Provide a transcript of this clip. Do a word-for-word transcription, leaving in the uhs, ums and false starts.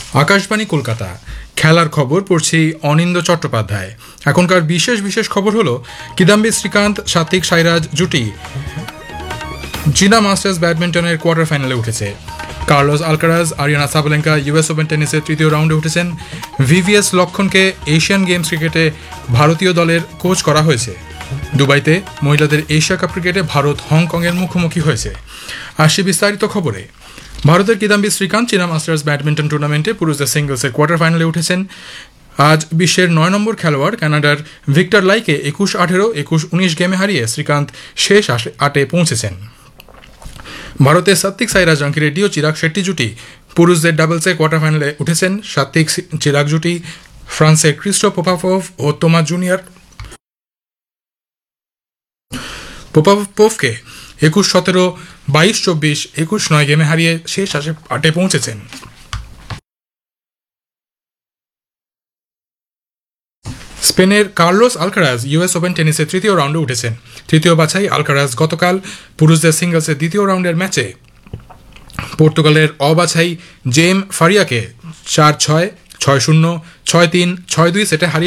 আকাশবাণী কলকাতা খেলার খবর পড়ছি অনিন্দ চট্টোপাধ্যায়। এখনকার বিশেষ বিশেষ খবর হলো কিদাম্বি শ্রীকান্ত সাত্বিক সাইরাজ জুটি চীনা মাস্টার্স ব্যাডমিন্টনের কোয়ার্টার ফাইনালে উঠেছে। Carlos Alcaraz Ariana Sabalenka US open টেনিসের তৃতীয় রাউন্ডে উঠেছেন। ভিভিএস লক্ষণকে এশিয়ান গেমস ক্রিকেটে ভারতীয় দলের কোচ করা হয়েছে। দুবাইতে মহিলাদের এশিয়া কাপ ক্রিকেটে ভারত হংকংয়ের মুখোমুখি হয়েছে। আসি বিস্তারিত খবরে। ভারতের কিদাম্বি শ্রীকান্ত চীনা মাস্টার্স ব্যাডমিন্টন টুর্নামেন্টে পুরুষদের সিঙ্গলসের কোয়ার্টার ফাইনালে উঠেছেন। আজ বিশ্বের নয় নম্বর খেলোয়াড় কানাডার ভিক্টর লাইকে একুশ আঠেরো একুশ উনিশ গেমে হারিয়ে শ্রীকান্ত শেষ আটে পৌঁছেছেন। ভারতের সাত্বিক সাইরাজ রাঙ্কিরেড্ডি ও চিরাগ শেট্টি জুটি পুরুষদের ডাবলসে কোয়ার্টার ফাইনালে উঠেছেন। সাত্বিক চিরাগ জুটি ফ্রান্সের ক্রিস্টো পোপাপভ ও তোমা জুনিয়র পোপাপভকে একুশ সতেরো বাইশ চব্বিশ একুশ নয় গেমে হারিয়ে শেষ আটে পৌঁছেছেন। স্পেনের কার্লোস আলকারাজ ইউএস ওপেন টেনিসের তৃতীয় রাউন্ডে উঠেছেন। তৃতীয় বাছাই আলকারাজ গতকাল পুরুষদের সিঙ্গলসের দ্বিতীয় রাউন্ডের ম্যাচে পর্তুগালের অবাছাই জেম ফারিয়াকে চার ছয় ছয় শূন্য ছয় তিন ছয় দুই সেটে হারিয়ে